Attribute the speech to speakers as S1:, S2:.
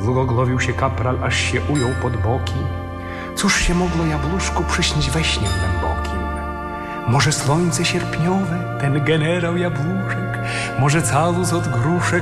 S1: Zgoglowił się kapral, aż się ujął pod boki. Cóż się mogło jabłuszku przyśnić we śnie głębokim? Może słońce sierpniowe, ten generał Jabłuszek? Może calus od gruszek